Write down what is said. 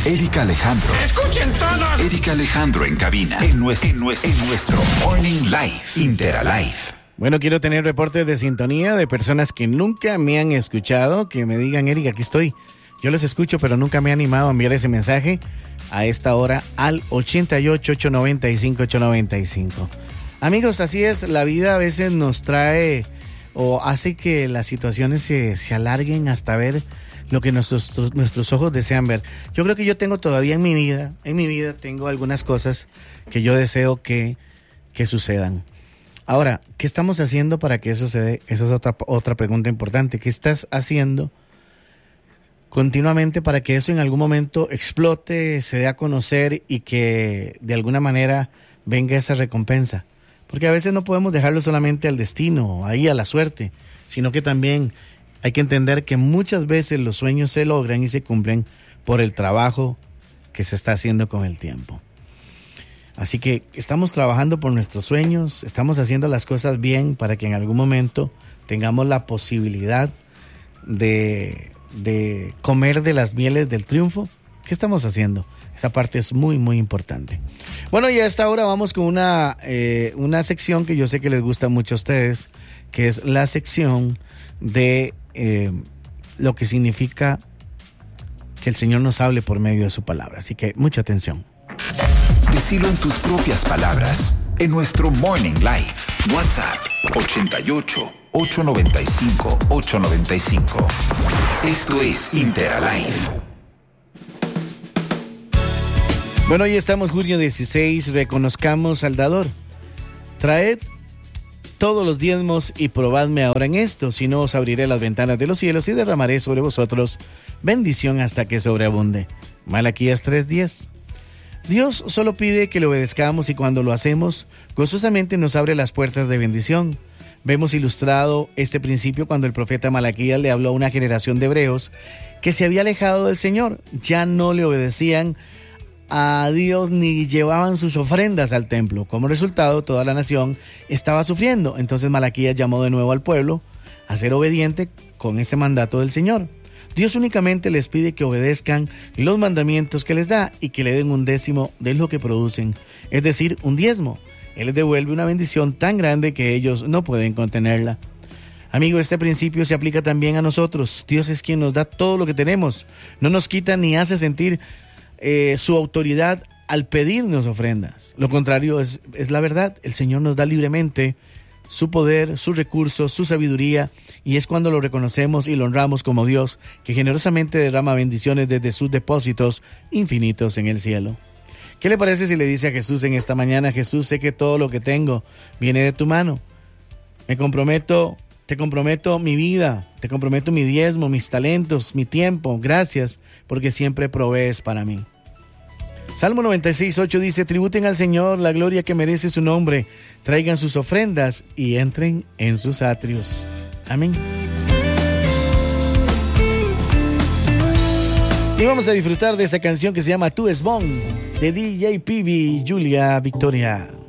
Erika Alejandro. ¡Escuchen todos! Erika Alejandro en cabina. En nuestro Morning Live. Interalive. Bueno, quiero tener reportes de sintonía de personas que nunca me han escuchado, que me digan, Erika, aquí estoy. Yo los escucho, pero nunca me he animado a enviar ese mensaje a esta hora al 88-895-895. Amigos, así es, la vida a veces nos trae o hace que las situaciones se alarguen hasta ver lo que nuestros ojos desean ver. Yo creo que yo tengo todavía en mi vida tengo algunas cosas que yo deseo que sucedan. Ahora, ¿qué estamos haciendo para que eso se dé? Esa es otra pregunta importante. ¿Qué estás haciendo continuamente para que eso en algún momento explote, se dé a conocer y que de alguna manera venga esa recompensa? Porque a veces no podemos dejarlo solamente al destino, ahí a la suerte, sino que también hay que entender que muchas veces los sueños se logran y se cumplen por el trabajo que se está haciendo con el tiempo. Así que estamos trabajando por nuestros sueños, estamos haciendo las cosas bien para que en algún momento tengamos la posibilidad de comer de las mieles del triunfo. ¿Qué estamos haciendo? Esa parte es muy, muy importante. Bueno, y a esta hora vamos con una sección que yo sé que les gusta mucho a ustedes, que es la sección de lo que significa que el Señor nos hable por medio de su palabra. Así que mucha atención. Decilo en tus propias palabras, en nuestro Morning Live. WhatsApp 88-895-895. Esto es Interalive. Bueno, hoy estamos junio 16, reconozcamos al dador. Traed todos los diezmos y probadme ahora en esto, si no os abriré las ventanas de los cielos y derramaré sobre vosotros bendición hasta que sobreabunde. Malaquías 3:10. Dios solo pide que le obedezcamos y cuando lo hacemos, gozosamente nos abre las puertas de bendición. Vemos ilustrado este principio cuando el profeta Malaquías le habló a una generación de hebreos que se había alejado del Señor. Ya no le obedecían a Dios ni llevaban sus ofrendas al templo. Como resultado, toda la nación estaba sufriendo. Entonces Malaquías llamó de nuevo al pueblo a ser obediente con ese mandato del Señor. Dios únicamente les pide que obedezcan los mandamientos que les da y que le den un décimo de lo que producen, es decir, un diezmo. Él les devuelve una bendición tan grande que ellos no pueden contenerla. Amigo, este principio se aplica también a nosotros. Dios es quien nos da todo lo que tenemos. No nos quita ni hace sentir su autoridad al pedirnos ofrendas. Lo contrario es la verdad. El Señor nos da libremente su poder, sus recursos, su sabiduría, y es cuando lo reconocemos y lo honramos como Dios, que generosamente derrama bendiciones desde sus depósitos infinitos en el cielo. ¿Qué le parece si le dice a Jesús en esta mañana: Jesús, sé que todo lo que tengo viene de tu mano. Te comprometo mi vida, te comprometo mi diezmo, mis talentos, mi tiempo. Gracias, porque siempre provees para mí. Salmo 96:8 dice: tributen al Señor la gloria que merece su nombre, traigan sus ofrendas y entren en sus atrios. Amén. Y vamos a disfrutar de esa canción que se llama Tú es Bon, de DJ PB y Julia Victoria.